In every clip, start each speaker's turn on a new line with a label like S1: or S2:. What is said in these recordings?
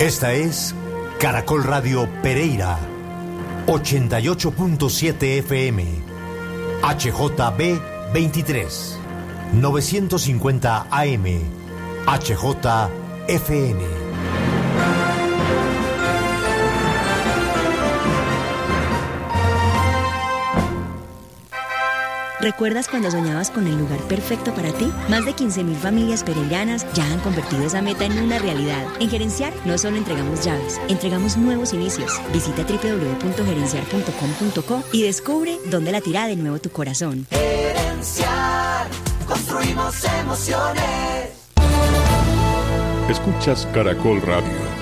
S1: Esta es Caracol Radio Pereira, 88.7 FM, HJB 23, 950 AM, HJFN.
S2: ¿Recuerdas cuando soñabas con el lugar perfecto para ti? Más de 15.000 familias pereiranas ya han convertido esa meta en una realidad. En Gerenciar no solo entregamos llaves, entregamos nuevos inicios. Visita www.gerenciar.com.co y descubre dónde latirá de nuevo tu corazón.
S3: Gerenciar, construimos emociones.
S4: Escuchas Caracol Radio.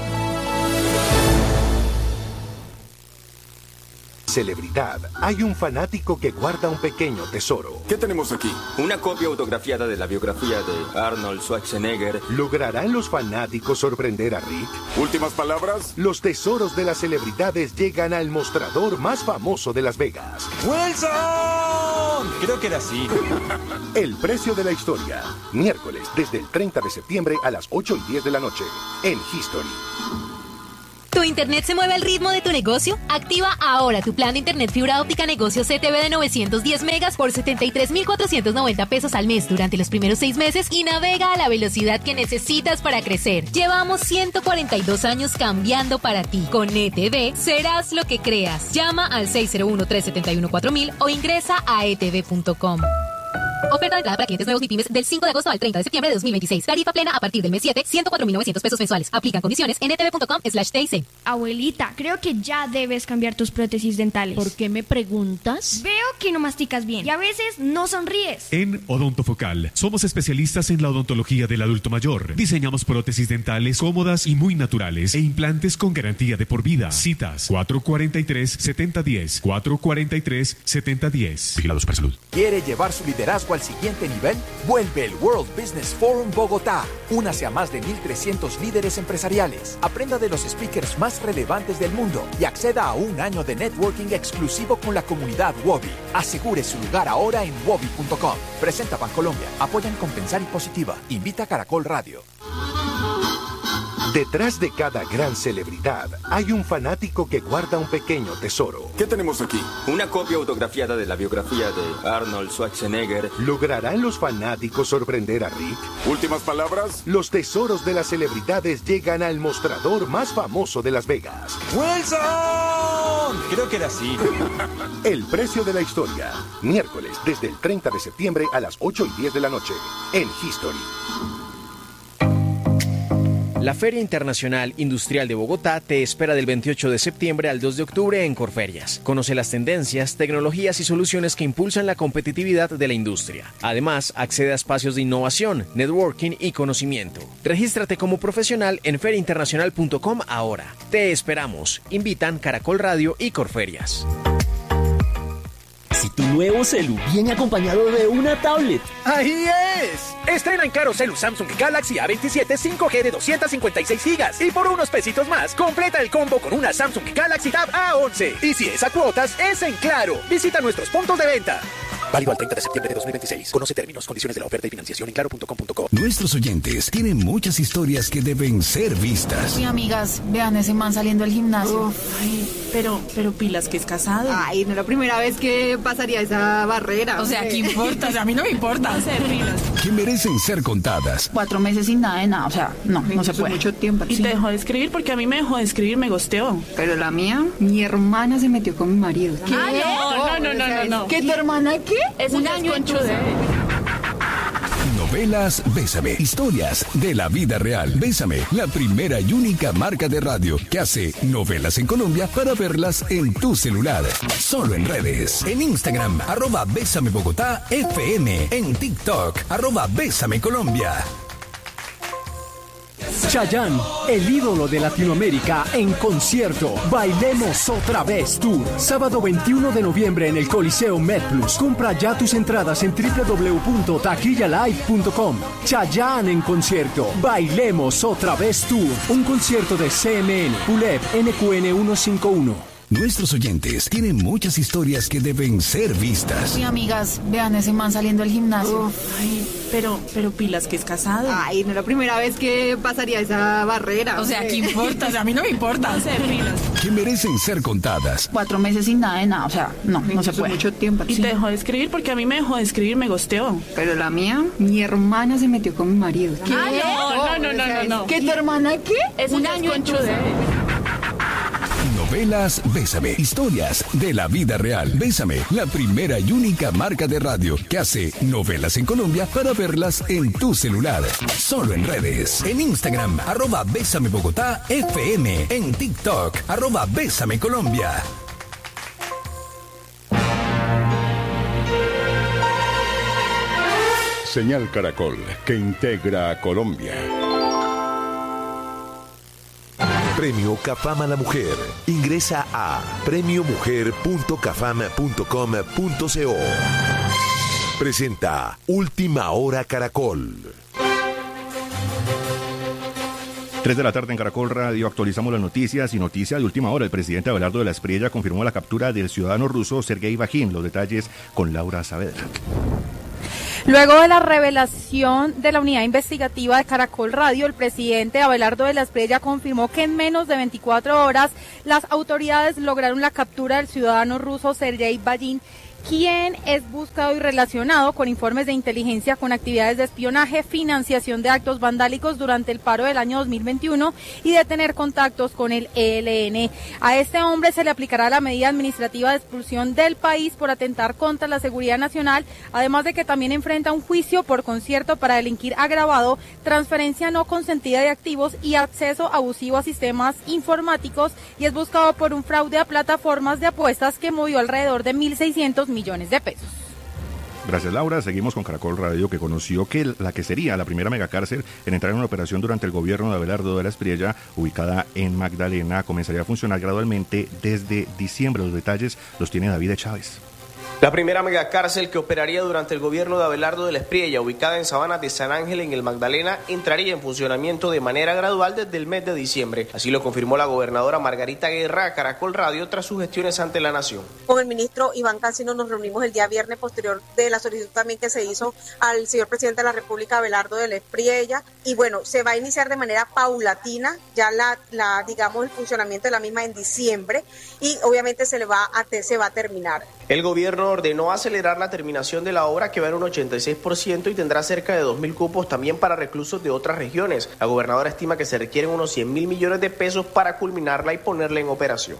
S5: Celebridad, hay un fanático que guarda un pequeño tesoro.
S6: ¿Qué tenemos aquí?
S7: Una copia autografiada de la biografía de Arnold Schwarzenegger.
S5: ¿Lograrán los fanáticos sorprender a Rick?
S6: ¿Últimas palabras?
S5: Los tesoros de las celebridades llegan al mostrador más famoso de Las Vegas.
S6: ¡Wilson! Creo que era así.
S5: El precio de la historia. Miércoles, desde el 30 de septiembre a las 8:10 de la noche. En History.
S8: ¿Tu internet se mueve al ritmo de tu negocio? Activa ahora tu plan de internet fibra óptica negocio CTV de 910 megas por 73,490 pesos al mes durante los primeros 6 meses y navega a la velocidad que necesitas para crecer. Llevamos 142 años cambiando para ti. Con ETV serás lo que creas. Llama al 601-371-4000 o ingresa a etv.com. Oferta de entrada para clientes nuevos MIPYMES del 5 de agosto al 30 de septiembre de 2026. Tarifa plena a partir del mes 7, 104.900 pesos mensuales. Aplican condiciones en etv.com/TIC.
S9: Abuelita, creo que ya debes cambiar tus prótesis dentales.
S10: ¿Por qué me preguntas?
S9: Veo que no masticas bien y a veces no sonríes.
S11: En Odontofocal somos especialistas en la odontología del adulto mayor. Diseñamos prótesis dentales cómodas y muy naturales e implantes con garantía de por vida. Citas 443-7010, 443-7010. Vigilados por salud.
S12: ¿Quiere llevar su liderazgo al siguiente nivel? Vuelve el World Business Forum Bogotá. Únase a más de 1.300 líderes empresariales. Aprenda de los speakers más relevantes del mundo y acceda a un año de networking exclusivo con la comunidad Wobi. Asegure su lugar ahora en wobi.com. Presenta Bancolombia. Apoyan Compensar y Positiva. Invita a Caracol Radio.
S5: Detrás de cada gran celebridad hay un fanático que guarda un pequeño tesoro.
S6: ¿Qué tenemos aquí?
S7: Una copia autografiada de la biografía de Arnold Schwarzenegger.
S5: ¿Lograrán los fanáticos sorprender a Rick?
S6: ¿Últimas palabras?
S5: Los tesoros de las celebridades llegan al mostrador más famoso de Las Vegas.
S6: ¡Wilson! Creo que era así.
S5: El precio de la historia. Miércoles, desde el 30 de septiembre a las 8:10 de la noche. En History.
S13: La Feria Internacional Industrial de Bogotá te espera del 28 de septiembre al 2 de octubre en Corferias. Conoce las tendencias, tecnologías y soluciones que impulsan la competitividad de la industria. Además, accede a espacios de innovación, networking y conocimiento. Regístrate como profesional en feriainternacional.com ahora. Te esperamos. Invitan Caracol Radio y Corferias.
S14: Si tu nuevo celu viene acompañado de una tablet.
S15: ¡Ahí es! Estrena en Claro Celu Samsung Galaxy A27 5G de 256 GB y por unos pesitos más, completa el combo con una Samsung Galaxy Tab A11. Y si es a cuotas, es en Claro. Visita nuestros puntos de venta. Válido al 30 de septiembre de 2026. Conoce términos, condiciones de la oferta y financiación en claro.com.co.
S16: Nuestros oyentes tienen muchas historias que deben ser vistas.
S17: Sí, amigas, vean ese man saliendo del gimnasio.
S10: Ay, pero pilas que es casado.
S18: Ay, no es la primera vez que pasaría esa barrera.
S17: O sea, ¿qué importa? O sea, a mí no me importa hacer pilas.
S16: Que merecen ser contadas.
S17: 4 meses sin nada de nada, o sea, no se puede.
S18: Mucho tiempo.
S10: Y te dejó de escribir porque a mí me dejó de escribir, me gosteó.
S18: Pero la mía, mi hermana se metió con mi marido.
S17: ¿Qué? No. ¿Qué tu hermana qué?
S10: Es un año en
S16: Novelas Bésame. Historias de la vida real. Bésame, la primera y única marca de radio que hace novelas en Colombia para verlas en tu celular. Solo en redes. En Instagram, @Bésame Bogotá FM. En TikTok, @Bésame Colombia.
S19: Chayanne, el ídolo de Latinoamérica, en concierto. Bailemos otra vez Tour. Sábado 21 de noviembre en el Coliseo MedPlus. Compra ya tus entradas en www.taquillalive.com. Chayanne en concierto. Bailemos otra vez Tour. Un concierto de CMN, ULEP, NQN 151.
S16: Nuestros oyentes tienen muchas historias que deben ser vistas.
S17: Sí, amigas, vean ese man saliendo del gimnasio.
S10: Ay, pero pilas que es casado.
S18: Ay, no es la primera vez que pasaría esa barrera.
S17: O sea, ¿qué importa? O sea, a mí no me importa.
S10: Hacer pilas.
S16: Que merecen ser contadas.
S17: 4 meses sin nada de nada, o sea, no se puede.
S18: Mucho tiempo.
S10: Y te dejó de escribir porque a mí me dejó de escribir, me gosteó.
S18: Pero la mía, mi hermana se metió con mi marido.
S10: ¿Qué? No.
S17: ¿Qué, tu hermana qué?
S10: Eso
S17: Un
S10: ya es
S17: año
S10: conchude.
S16: Novelas Bésame. Historias de la vida real. Bésame, la primera y única marca de radio que hace novelas en Colombia para verlas en tu celular. Solo en redes. En Instagram, @Bésame Bogotá FM. En TikTok, @Bésame Colombia.
S4: Señal Caracol, que integra a Colombia.
S20: Premio Cafam a la Mujer. Ingresa a premiomujer.cafam.com.co. Presenta Última Hora Caracol.
S21: 3 de la tarde en Caracol Radio actualizamos las noticias y noticia de última hora. El presidente Abelardo de la Espriella confirmó la captura del ciudadano ruso Sergei Bajin. Los detalles con Laura Saavedra.
S22: Luego de la revelación de la unidad investigativa de Caracol Radio, el presidente Abelardo de la Espriella confirmó que en menos de 24 horas las autoridades lograron la captura del ciudadano ruso Sergei Bajin, quien es buscado y relacionado con informes de inteligencia con actividades de espionaje, financiación de actos vandálicos durante el paro del año 2021 y de tener contactos con el ELN. A este hombre se le aplicará la medida administrativa de expulsión del país por atentar contra la seguridad nacional, además de que también enfrenta un juicio por concierto para delinquir agravado, transferencia no consentida de activos y acceso abusivo a sistemas informáticos, y es buscado por un fraude a plataformas de apuestas que movió alrededor de 1.600 millones de pesos.
S21: Gracias, Laura. Seguimos con Caracol Radio, que conoció que la que sería la primera megacárcel en entrar en una operación durante el gobierno de Abelardo de la Espriella, ubicada en Magdalena, comenzaría a funcionar gradualmente desde diciembre. Los detalles los tiene David Chávez.
S23: La primera megacárcel que operaría durante el gobierno de Abelardo de la Espriella, ubicada en Sabana de San Ángel en el Magdalena, entraría en funcionamiento de manera gradual desde el mes de diciembre. Así lo confirmó la gobernadora Margarita Guerra a Caracol Radio tras sus gestiones ante la nación.
S24: Con el ministro Iván Cancino nos reunimos el día viernes posterior de la solicitud también que se hizo al señor presidente de la República, Abelardo de la Espriella, y bueno, se va a iniciar de manera paulatina ya digamos el funcionamiento de la misma en diciembre, y obviamente se va a terminar.
S23: El gobierno ordenó acelerar la terminación de la obra, que va en un 86%, y tendrá cerca de 2.000 cupos también para reclusos de otras regiones. La gobernadora estima que se requieren unos 100.000 millones de pesos para culminarla y ponerla en operación.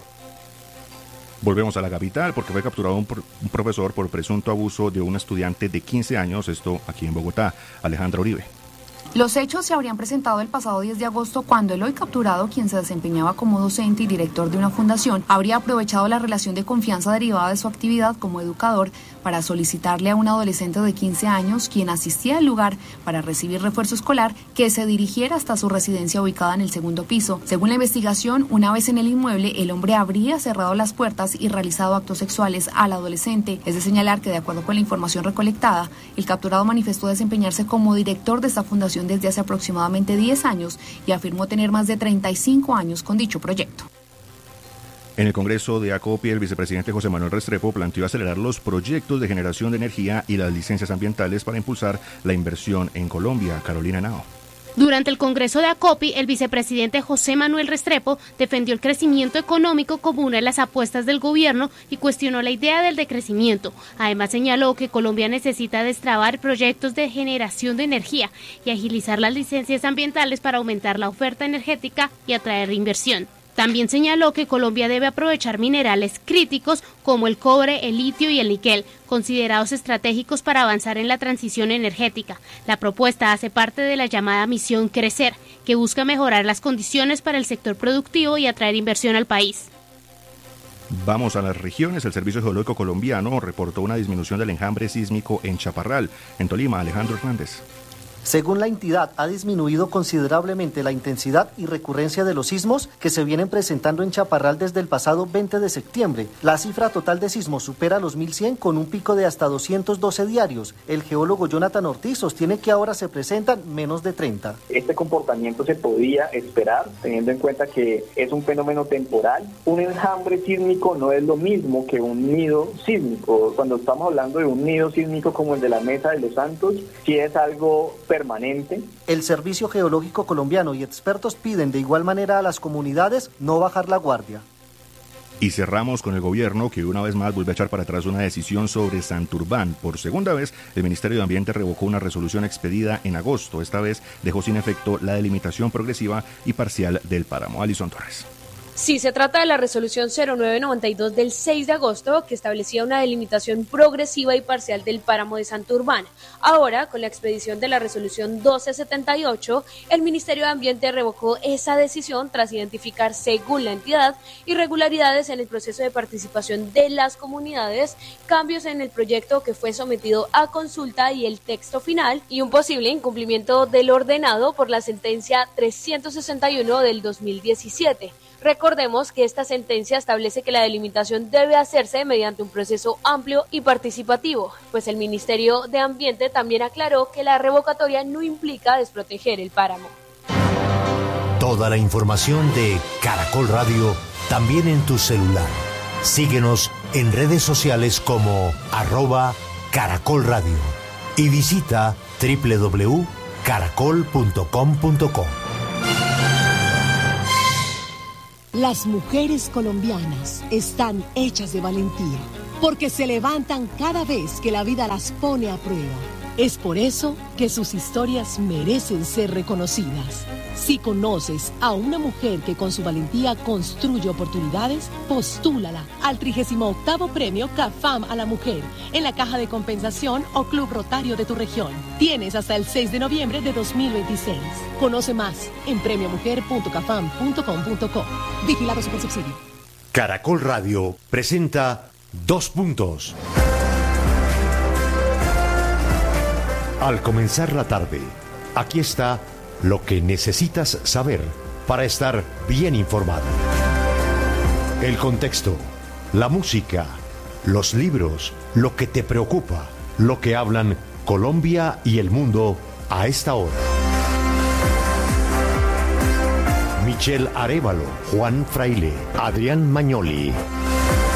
S21: Volvemos a la capital porque fue capturado un profesor por presunto abuso de un estudiante de 15 años, esto aquí en Bogotá. Alejandra Uribe.
S25: Los hechos se habrían presentado el pasado 10 de agosto cuando el hoy capturado, quien se desempeñaba como docente y director de una fundación, habría aprovechado la relación de confianza derivada de su actividad como educador para solicitarle a un adolescente de 15 años, quien asistía al lugar para recibir refuerzo escolar, que se dirigiera hasta su residencia ubicada en el segundo piso. Según la investigación, una vez en el inmueble, el hombre habría cerrado las puertas y realizado actos sexuales al adolescente. Es de señalar que, de acuerdo con la información recolectada, el capturado manifestó desempeñarse como director de esta fundación desde hace aproximadamente 10 años y afirmó tener más de 35 años con dicho proyecto.
S21: En el Congreso de Acopi, el vicepresidente José Manuel Restrepo planteó acelerar los proyectos de generación de energía y las licencias ambientales para impulsar la inversión en Colombia. Carolina Henao.
S26: Durante el Congreso de Acopi, el vicepresidente José Manuel Restrepo defendió el crecimiento económico como una de las apuestas del gobierno y cuestionó la idea del decrecimiento. Además, señaló que Colombia necesita destrabar proyectos de generación de energía y agilizar las licencias ambientales para aumentar la oferta energética y atraer inversión. También señaló que Colombia debe aprovechar minerales críticos como el cobre, el litio y el níquel, considerados estratégicos para avanzar en la transición energética. La propuesta hace parte de la llamada Misión Crecer, que busca mejorar las condiciones para el sector productivo y atraer inversión al país.
S21: Vamos a las regiones. El Servicio Geológico Colombiano reportó una disminución del enjambre sísmico en Chaparral. En Tolima, Alejandro Hernández.
S1: Según la entidad, ha disminuido considerablemente la intensidad y recurrencia de los sismos que se vienen presentando en Chaparral desde el pasado 20 de septiembre. La cifra total de sismos supera los 1.100 con un pico de hasta 212 diarios. El geólogo Jonathan Ortiz sostiene que ahora se presentan menos de 30.
S2: Este comportamiento se podía esperar, teniendo en cuenta que es un fenómeno temporal. Un enjambre sísmico no es lo mismo que un nido sísmico. Cuando estamos hablando de un nido sísmico como el de la Mesa de los Santos, sí es algo permanente.
S1: El Servicio Geológico Colombiano y expertos piden de igual manera a las comunidades no bajar la guardia.
S21: Y cerramos con el gobierno, que una vez más vuelve a echar para atrás una decisión sobre Santurbán. Por segunda vez, el Ministerio de Ambiente revocó una resolución expedida en agosto. Esta vez dejó sin efecto la delimitación progresiva y parcial del páramo. Alison Torres.
S3: Sí, se trata de la resolución 0992 del 6 de agosto que establecía una delimitación progresiva y parcial del páramo de Santurbán. Ahora, con la expedición de la resolución 1278, el Ministerio de Ambiente revocó esa decisión tras identificar, según la entidad, irregularidades en el proceso de participación de las comunidades, cambios en el proyecto que fue sometido a consulta y el texto final, y un posible incumplimiento del ordenado por la sentencia 361 del 2017. Recordemos que esta sentencia establece que la delimitación debe hacerse mediante un proceso amplio y participativo, pues el Ministerio de Ambiente también aclaró que la revocatoria no implica desproteger el páramo.
S8: Toda la información de Caracol Radio también en tu celular. Síguenos en redes sociales como @Caracol Radio y visita www.caracol.com.co.
S9: Las mujeres colombianas están hechas de valentía, porque se levantan cada vez que la vida las pone a prueba. Es por eso que sus historias merecen ser reconocidas. Si conoces a una mujer que con su valentía construye oportunidades, postúlala al 38º Premio CAFAM a la Mujer en la Caja de Compensación o Club Rotario de tu región. Tienes hasta el 6 de noviembre de 2026. Conoce más en premiomujer.cafam.com.co. Vigilado Supersubsidio.
S8: Caracol Radio presenta 2 puntos. Al comenzar la tarde, aquí está lo que necesitas saber para estar bien informado. El contexto, la música, los libros, lo que te preocupa, lo que hablan Colombia y el mundo a esta hora. Michelle Arévalo, Juan Fraile, Adrián Magnoli,